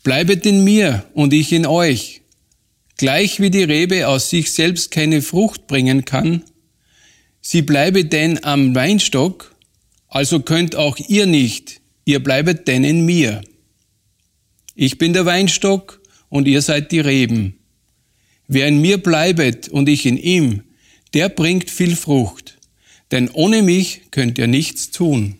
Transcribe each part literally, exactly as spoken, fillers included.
Bleibet in mir und ich in euch. Gleich wie die Rebe aus sich selbst keine Frucht bringen kann, sie bleibe denn am Weinstock, also könnt auch ihr nicht, ihr bleibet denn in mir. Ich bin der Weinstock und ihr seid die Reben. Wer in mir bleibet und ich in ihm, der bringt viel Frucht, denn ohne mich könnt ihr nichts tun.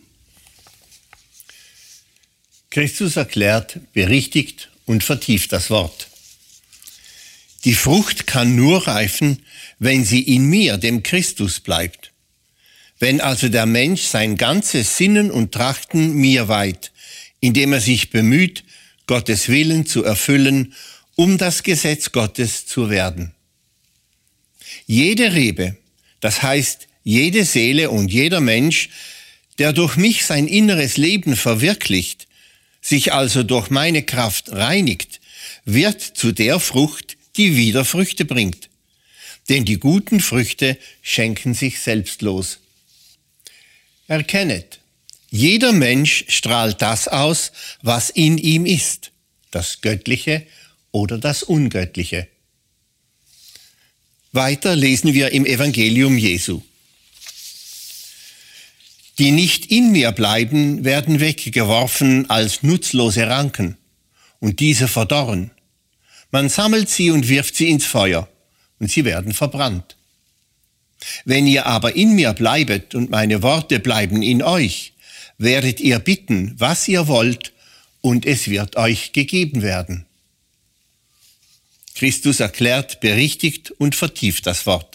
Christus erklärt, berichtigt und vertieft das Wort. Die Frucht kann nur reifen, wenn sie in mir, dem Christus, bleibt. Wenn also der Mensch sein ganzes Sinnen und Trachten mir weiht, indem er sich bemüht, Gottes Willen zu erfüllen, um das Gesetz Gottes zu werden. Jede Rebe, das heißt jede Seele und jeder Mensch, der durch mich sein inneres Leben verwirklicht, sich also durch meine Kraft reinigt, wird zu der Frucht, die wieder Früchte bringt. Denn die guten Früchte schenken sich selbstlos. Erkennet, jeder Mensch strahlt das aus, was in ihm ist, das Göttliche oder das Ungöttliche. Weiter lesen wir im Evangelium Jesu. Die nicht in mir bleiben, werden weggeworfen als nutzlose Ranken, und diese verdorren. Man sammelt sie und wirft sie ins Feuer, und sie werden verbrannt. Wenn ihr aber in mir bleibet und meine Worte bleiben in euch, werdet ihr bitten, was ihr wollt, und es wird euch gegeben werden. Christus erklärt, berichtigt und vertieft das Wort.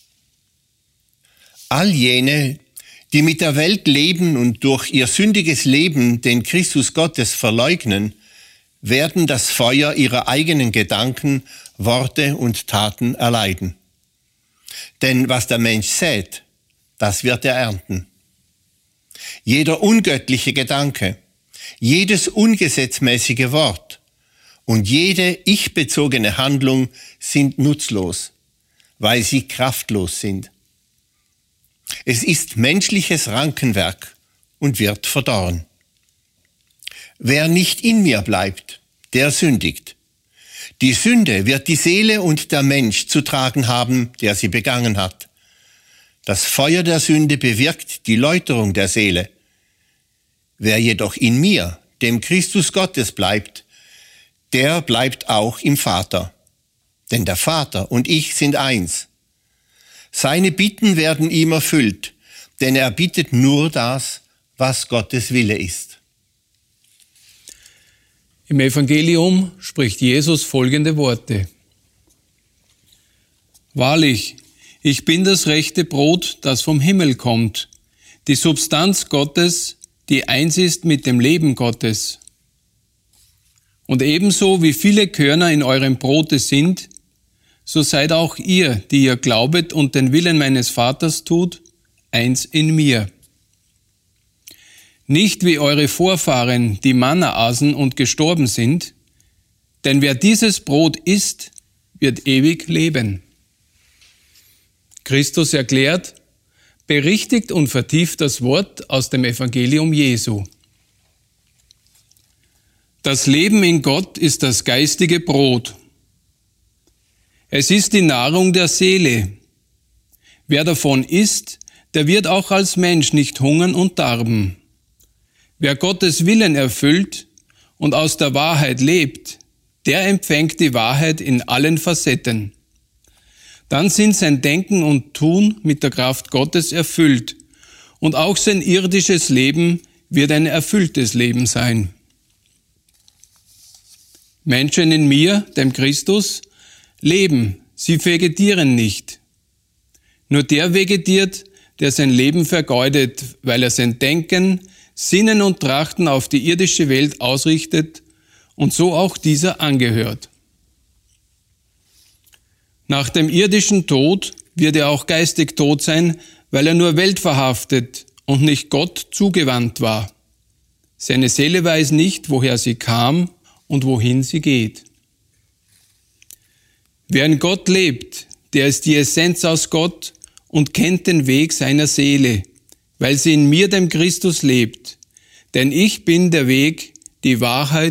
All jene, die mit der Welt leben und durch ihr sündiges Leben den Christus Gottes verleugnen, werden das Feuer ihrer eigenen Gedanken, Worte und Taten erleiden. Denn was der Mensch sät, das wird er ernten. Jeder ungöttliche Gedanke, jedes ungesetzmäßige Wort und jede ich-bezogene Handlung sind nutzlos, weil sie kraftlos sind. Es ist menschliches Rankenwerk und wird verdorren. Wer nicht in mir bleibt, der sündigt. Die Sünde wird die Seele und der Mensch zu tragen haben, der sie begangen hat. Das Feuer der Sünde bewirkt die Läuterung der Seele. Wer jedoch in mir, dem Christus Gottes, bleibt, der bleibt auch im Vater. Denn der Vater und ich sind eins. Seine Bitten werden ihm erfüllt, denn er bittet nur das, was Gottes Wille ist. Im Evangelium spricht Jesus folgende Worte. Wahrlich, ich bin das rechte Brot, das vom Himmel kommt, die Substanz Gottes, die eins ist mit dem Leben Gottes. Und ebenso wie viele Körner in eurem Brote sind, so seid auch ihr, die ihr glaubet und den Willen meines Vaters tut, eins in mir. Nicht wie eure Vorfahren, die Manna aßen und gestorben sind, denn wer dieses Brot isst, wird ewig leben. Christus erklärt, berichtigt und vertieft das Wort aus dem Evangelium Jesu. Das Leben in Gott ist das geistige Brot. Es ist die Nahrung der Seele. Wer davon isst, der wird auch als Mensch nicht hungern und darben. Wer Gottes Willen erfüllt und aus der Wahrheit lebt, der empfängt die Wahrheit in allen Facetten. Dann sind sein Denken und Tun mit der Kraft Gottes erfüllt und auch sein irdisches Leben wird ein erfülltes Leben sein. Menschen in mir, dem Christus, leben, sie vegetieren nicht. Nur der vegetiert, der sein Leben vergeudet, weil er sein Denken, Sinnen und Trachten auf die irdische Welt ausrichtet und so auch dieser angehört. Nach dem irdischen Tod wird er auch geistig tot sein, weil er nur weltverhaftet und nicht Gott zugewandt war. Seine Seele weiß nicht, woher sie kam und wohin sie geht. Wer in Gott lebt, der ist die Essenz aus Gott und kennt den Weg seiner Seele, weil sie in mir, dem Christus, lebt. Denn ich bin der Weg, die Wahrheit